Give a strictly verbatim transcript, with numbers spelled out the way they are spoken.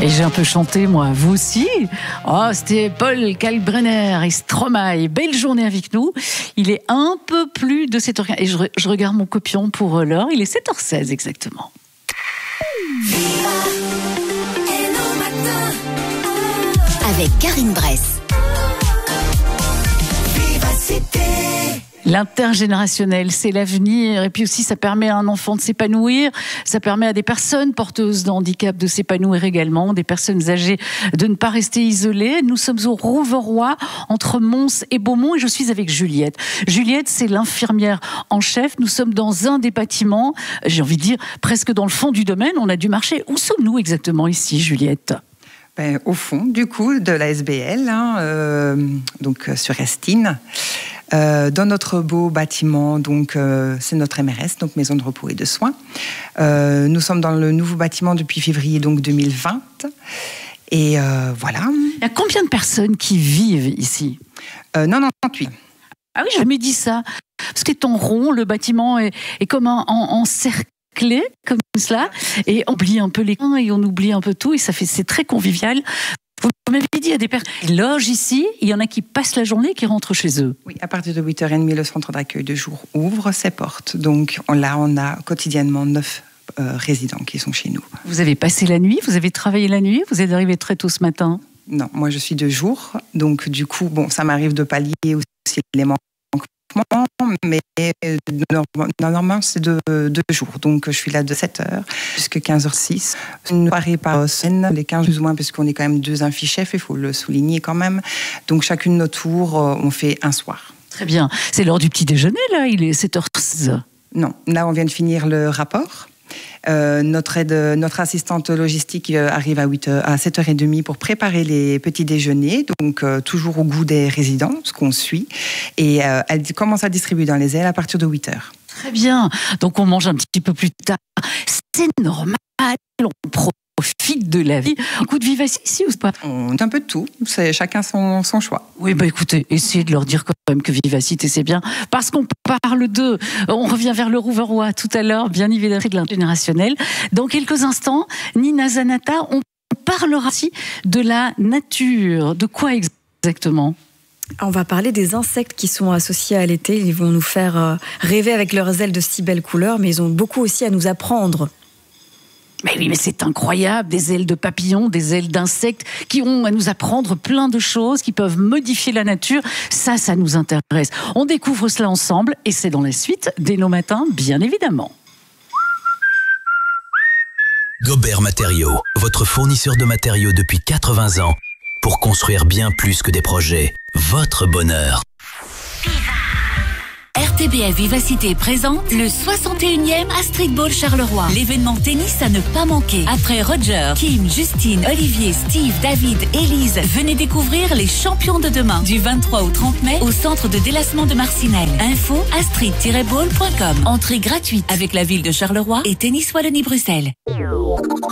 Et j'ai un peu chanté, moi. Vous aussi? Oh, c'était Paul Kalkbrenner et Stromae. Belle journée avec nous. Il est un peu plus de sept heures quinze. Et je, je regarde mon copion pour l'heure. Il est sept heures seize exactement. Avec Karine Bress. L'intergénérationnel, c'est l'avenir. Et puis aussi, ça permet à un enfant de s'épanouir. Ça permet à des personnes porteuses de handicap de s'épanouir également. Des personnes âgées de ne pas rester isolées. Nous sommes au Rouveroy, entre Mons et Beaumont. Et je suis avec Juliette. Juliette, c'est l'infirmière en chef. Nous sommes dans un des bâtiments, j'ai envie de dire, presque dans le fond du domaine. On a dû marcher. Où sommes-nous exactement ici, Juliette ? Ben, au fond, du coup, de la S B L, hein, euh, donc euh, sur Estine. Euh, dans notre beau bâtiment, donc euh, c'est notre M R S, donc Maison de repos et de soins. Euh, nous sommes dans le nouveau bâtiment depuis février donc deux mille vingt. Et euh, voilà. Il y a combien de personnes qui vivent ici ? euh, quatre-vingt-dix-huit. Ah oui, je me dis ça. Parce que c'est en rond, le bâtiment est, est comme un, en, en cercle. Clé comme cela, et on oublie un peu les coins et on oublie un peu tout, et ça fait, c'est très convivial. Vous m'avez dit, il y a des personnes qui logent ici, il y en a qui passent la journée et qui rentrent chez eux. Oui, à partir de huit heures trente, le centre d'accueil de jour ouvre ses portes. Donc on, là, on a quotidiennement neuf euh, résidents qui sont chez nous. Vous avez passé la nuit, vous avez travaillé la nuit, vous êtes arrivé très tôt ce matin ? Non, moi je suis de jour, donc du coup, bon, ça m'arrive de pallier aussi les manques. Mais normalement c'est de deux jours, donc je suis là de sept heures jusqu'à quinze heures six, une soirée par semaine, les quinze plus ou moins, puisqu'on est quand même deux infi-chefs, il faut le souligner quand même, donc chacune de nos tours on fait un soir. Très bien, c'est l'heure du petit déjeuner là, il est sept heures seize. Non, là on vient de finir le rapport. Euh, notre, aide, notre assistante logistique arrive à, huit heures, à sept heures trente pour préparer les petits déjeuners, donc euh, toujours au goût des résidents, ce qu'on suit. Et euh, elle commence à distribuer dans les ailes à partir de huit heures. Très bien, donc on mange un petit peu plus tard. C'est normal, on profite de la vie. Un coup de vivacité ici ou pas ? On a un peu de tout, c'est chacun son, son choix. Oui, bah écoutez, essayez de leur dire quand même que vivacité c'est bien, parce qu'on parle d'eux. On revient vers le Rouveroy tout à l'heure, bien évidemment de l'intergénérationnel. Dans quelques instants, Nina Zanata, on parlera aussi de la nature. De quoi exactement ? On va parler des insectes qui sont associés à l'été. Ils vont nous faire rêver avec leurs ailes de si belles couleurs, mais ils ont beaucoup aussi à nous apprendre. Mais oui, mais c'est incroyable, des ailes de papillons, des ailes d'insectes qui ont à nous apprendre plein de choses, qui peuvent modifier la nature. Ça, ça nous intéresse. On découvre cela ensemble et c'est dans la suite dès nos matins, bien évidemment. Gobert Matériaux, votre fournisseur de matériaux depuis quatre-vingts ans pour construire bien plus que des projets. Votre bonheur. R T B F Vivacité présente le soixante et unième Astrid Ball Charleroi. L'événement tennis à ne pas manquer. Après Roger, Kim, Justine, Olivier, Steve, David, Élise, venez découvrir les champions de demain. Du vingt-trois au trente mai au centre de délassement de Marcinelle. Info astrid tiret ball point com. Entrée gratuite avec la ville de Charleroi et Tennis Wallonie Bruxelles.